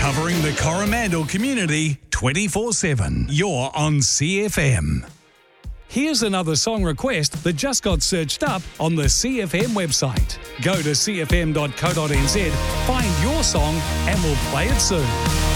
Covering the Coromandel community 24/7. You're on CFM. Here's another song request that just got searched up on the CFM website. Go to cfm.co.nz, find your song, and we'll play it soon.